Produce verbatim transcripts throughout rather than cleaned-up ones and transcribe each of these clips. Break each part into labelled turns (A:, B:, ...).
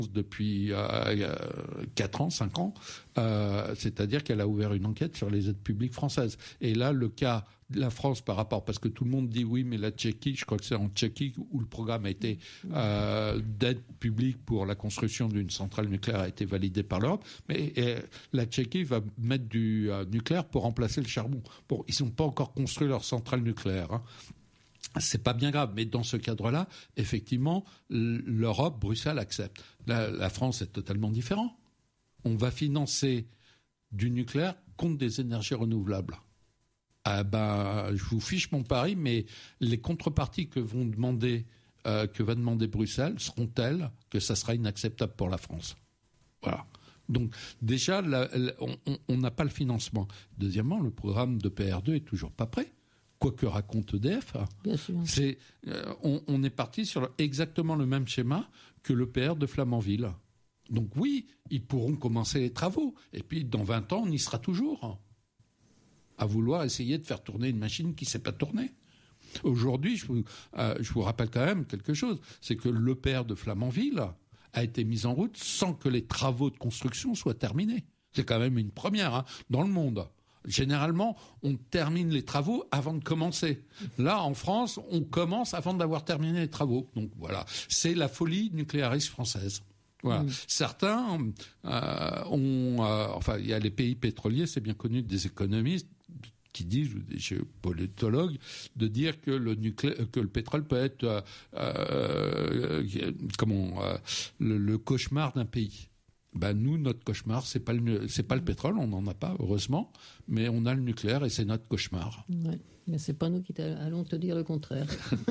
A: depuis euh, quatre ans, cinq ans, euh, c'est-à-dire qu'elle a ouvert une enquête sur les aides publiques françaises. Et là, le cas de la France par rapport, parce que tout le monde dit oui, mais la Tchéquie, je crois que c'est en Tchéquie où le programme a été euh, d'aide publique pour la construction d'une centrale nucléaire a été validé par l'Europe, mais et, la Tchéquie va mettre du euh, nucléaire pour remplacer le charbon. Bon, ils n'ont pas encore construit leur centrale nucléaire, hein. C'est pas bien grave, mais dans ce cadre-là, effectivement, l'Europe, Bruxelles accepte. La, la France est totalement différent. On va financer du nucléaire contre des énergies renouvelables. Ah ben, je vous fiche mon pari, mais les contreparties que vont demander, euh, que va demander Bruxelles seront telles que ça sera inacceptable pour la France. Voilà. Donc déjà, la, la, on n'a pas le financement. Deuxièmement, le programme de P R deux est toujours pas prêt. Quoi que raconte E D F,
B: bien sûr.
A: C'est, euh, on, on est parti sur exactement le même schéma que l'E P R de Flamanville. Donc oui, ils pourront commencer les travaux. Et puis dans vingt ans, on y sera toujours. À vouloir essayer de faire tourner une machine qui ne sait pas tourner. Aujourd'hui, je vous, euh, je vous rappelle quand même quelque chose. C'est que l'E P R de Flamanville a été mis en route sans que les travaux de construction soient terminés. C'est quand même une première, hein, dans le monde. Généralement, on termine les travaux avant de commencer. Là, en France, on commence avant d'avoir terminé les travaux. Donc voilà, c'est la folie nucléariste française. Voilà. Mmh. Certains euh, ont, euh, enfin, il y a les pays pétroliers, c'est bien connu des économistes qui disent, des géopolitologues, de dire que le nucléaire, que le pétrole peut être, euh, euh, comment, euh, le, le cauchemar d'un pays. Ben nous, notre cauchemar, c'est pas le, c'est pas le pétrole, on n'en a pas, heureusement, mais on a le nucléaire et c'est notre cauchemar.
B: Ouais, mais c'est pas nous qui allons te dire le contraire.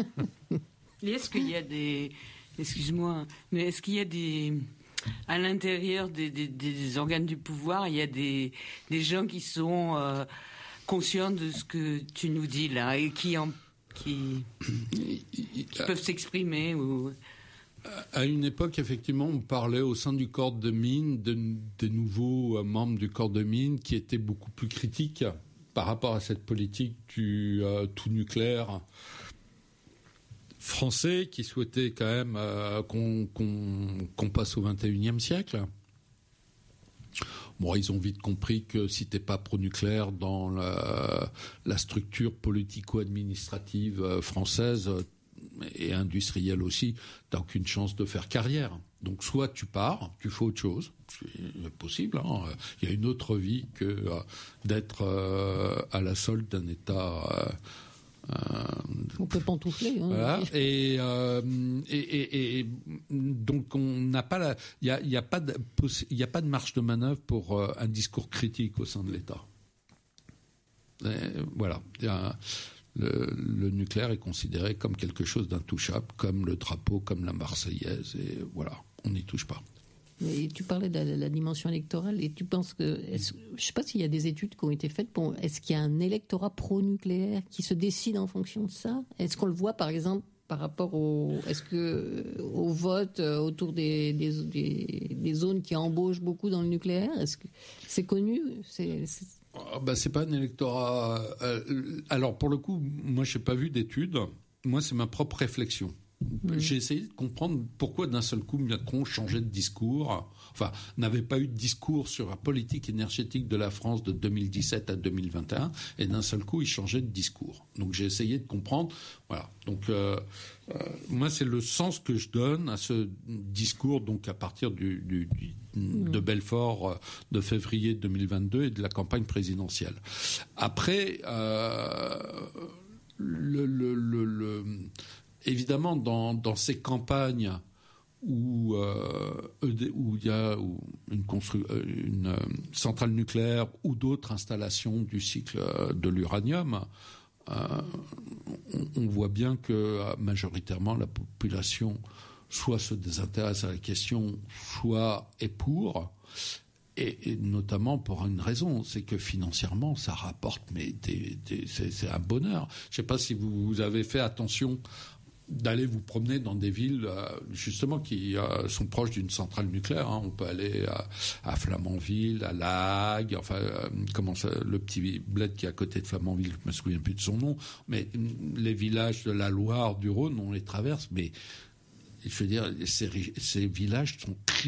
C: Et est-ce qu'il y a des, excuse-moi, mais est-ce qu'il y a des, à l'intérieur des, des, des organes du pouvoir, il y a des, des gens qui sont euh, conscients de ce que tu nous dis là et qui en, qui, qui peuvent s'exprimer ou...
A: À une époque, effectivement, on parlait au sein du corps de mine de, des nouveaux membres du corps de mine qui étaient beaucoup plus critiques par rapport à cette politique du euh, tout nucléaire français, qui souhaitaient quand même euh, qu'on, qu'on, qu'on passe au vingt et unième siècle. Bon, ils ont vite compris que si t'es pas pro-nucléaire dans la, la structure politico-administrative française et industrielle aussi, t'as aucune chance de faire carrière. Donc soit tu pars, tu fais autre chose, c'est possible, hein. Il y a une autre vie que euh, d'être euh, à la solde d'un État... Euh,
B: on peut pantoufler. Hein,
A: voilà. Et, euh, et, et, et donc on n'a pas la, il y a, y a pas de, il y a pas de marge de manœuvre pour euh, un discours critique au sein de l'État. Et, voilà. Y a, le, le nucléaire est considéré comme quelque chose d'intouchable, comme le drapeau, comme la Marseillaise, et voilà, on n'y touche pas.
B: Mais tu parlais de la, la dimension électorale, et tu penses que, est-ce, je ne sais pas s'il y a des études qui ont été faites pour, est-ce qu'il y a un électorat pro-nucléaire qui se décide en fonction de ça? Est-ce qu'on le voit par exemple par rapport au, est-ce que, au vote autour des, des, des, des zones qui embauchent beaucoup dans le nucléaire? Est-ce que c'est connu? C'est, c'est...
A: Oh, bah, c'est pas un électorat. Euh, alors pour le coup, moi je n'ai pas vu d'études. Moi c'est ma propre réflexion. Mmh. J'ai essayé de comprendre pourquoi d'un seul coup Macron changeait de discours, enfin n'avait pas eu de discours sur la politique énergétique de la France de deux mille dix-sept à deux mille vingt et un, et d'un seul coup il changeait de discours. Donc j'ai essayé de comprendre. Voilà. Donc euh, euh, moi c'est le sens que je donne à ce discours, donc à partir du, du, du mmh. de Belfort de février deux mille vingt-deux et de la campagne présidentielle. Après euh, le, le, le, le évidemment, dans, dans ces campagnes où euh, où il y a une, constru- une euh, centrale nucléaire ou d'autres installations du cycle de l'uranium, euh, on, on voit bien que euh, majoritairement la population soit se désintéresse à la question, soit est pour. Et, et notamment pour une raison, c'est que financièrement, ça rapporte, mais des, des, c'est, c'est un bonheur. Je ne sais pas si vous, vous avez fait attention d'aller vous promener dans des villes euh, justement qui euh, sont proches d'une centrale nucléaire. Hein. On peut aller à, à Flamanville, à La Hague, enfin euh, comment ça, le petit bled qui est à côté de Flamanville, je me souviens plus de son nom, mais les villages de la Loire, du Rhône, on les traverse, mais je veux dire, ces, ces villages sont